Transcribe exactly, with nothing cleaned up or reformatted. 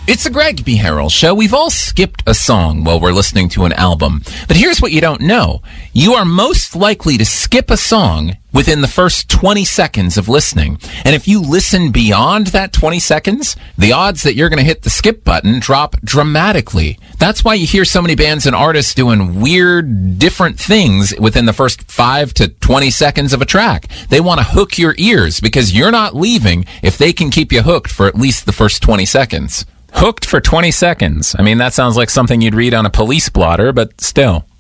It's the Greg B. Harrell Show. We've all skipped a song while we're listening to an album. But here's what you don't know. You are most likely to skip a song within the first twenty seconds of listening. And if you listen beyond that twenty seconds, the odds that you're going to hit the skip button drop dramatically. That's why you hear so many bands and artists doing weird, different things within the first five to twenty seconds of a track. They want to hook your ears because you're not leaving if they can keep you hooked for at least the first twenty seconds. Hooked for twenty seconds. I mean, that sounds like something you'd read on a police blotter, but still.